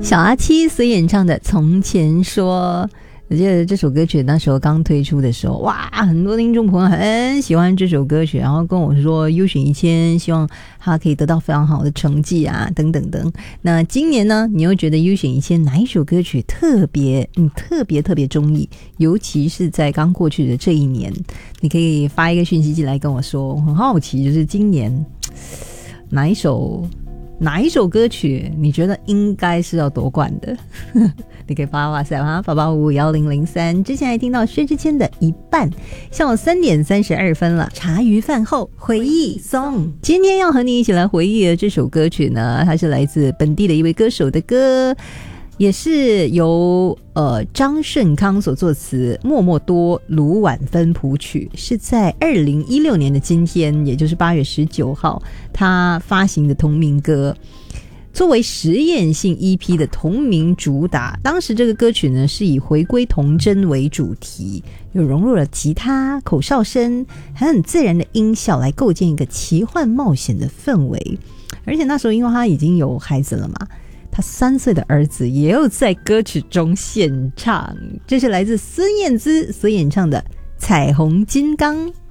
小阿七所演唱的《从前说》，我记得这首歌曲那时候刚推出的时候，哇，很多听众朋友很喜欢这首歌曲，然后跟我说优选1000，希望他可以得到非常好的成绩啊，等等等。那今年呢，你又觉得优选1000哪一首歌曲特别中意？尤其是在刚过去的这一年，你可以发一个讯息进来跟我说，我很好奇，就是今年哪一首歌曲你觉得应该是要夺冠的？你可以发WhatsApp哈，8851003。之前还听到薛之谦的一半，下午3点32分了。茶余饭后回忆颂，今天要和你一起来回忆的这首歌曲呢，它是来自本地的一位歌手的歌，也是由张顺康所作词，默默多、卢婉芬谱曲，是在2016年的今天，也就是8月19号，他发行的同名歌，作为实验性 EP 的同名主打。当时这个歌曲呢是以回归童真为主题，又融入了吉他、口哨声，还很自然的音效来构建一个奇幻冒险的氛围。而且那时候因为他已经有孩子了嘛，他3岁的儿子也有在歌曲中献唱，这是来自孙燕姿所演唱的《彩虹金刚》。